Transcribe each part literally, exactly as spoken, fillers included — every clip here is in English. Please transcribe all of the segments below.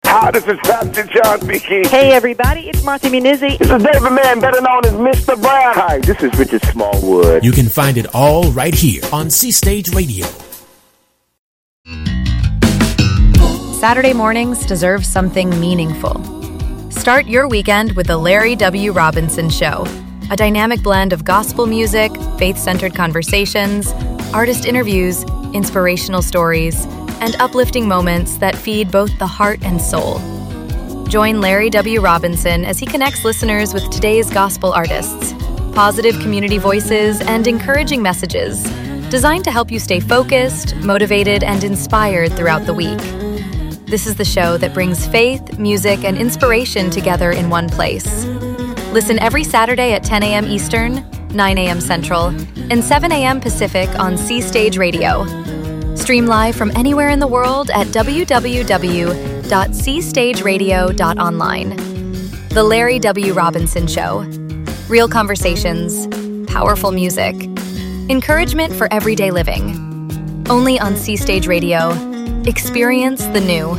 Hi, this is Pastor John speaking. Hey, everybody, it's Marty Munizzi. This is David Mann, better known as Mister Brown. Hi, this is Richard Smallwood. You can find it all right here on C Stage Radio. Saturday mornings deserve something meaningful. Start your weekend with The Larry W. Robinson Show, a dynamic blend of gospel music, faith-centered conversations, artist interviews, inspirational stories, and uplifting moments that feed both the heart and soul. Join Larry W. Robinson as he connects listeners with today's gospel artists, positive community voices, and encouraging messages designed to help you stay focused, motivated, and inspired throughout the week. This is the show that brings faith, music, and inspiration together in one place. Listen every Saturday at ten a.m. Eastern, nine a.m. Central, and seven a.m. Pacific on C Stage Radio. Stream live from anywhere in the world at w w w dot c stage radio dot online. The Larry W. Robinson Show. Real conversations, powerful music, encouragement for everyday living. Only on C Stage Radio. Experience the new.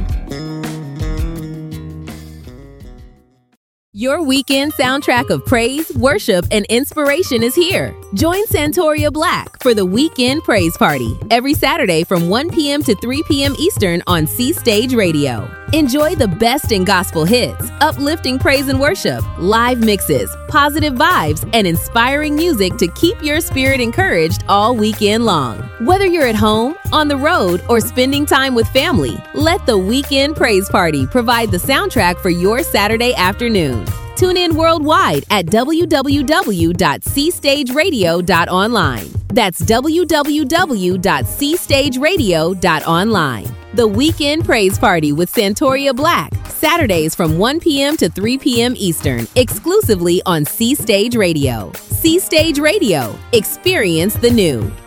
Your weekend soundtrack of praise, worship, and inspiration is here. Join Santoria Black for the Weekend Praise Party every Saturday from one p.m. to three p.m. Eastern on C Stage Radio. Enjoy the best in gospel hits, uplifting praise and worship, live mixes, positive vibes, and inspiring music to keep your spirit encouraged all weekend long. Whether you're at home, on the road, or spending time with family, let the Weekend Praise Party provide the soundtrack for your Saturday afternoon. Tune in worldwide at w w w dot c stage radio dot online. That's w w w dot c stage radio dot online. The Weekend Praise Party with Santoria Black, Saturdays from one p.m. to three p.m. Eastern, exclusively on C Stage Radio. C Stage Radio. Experience the new.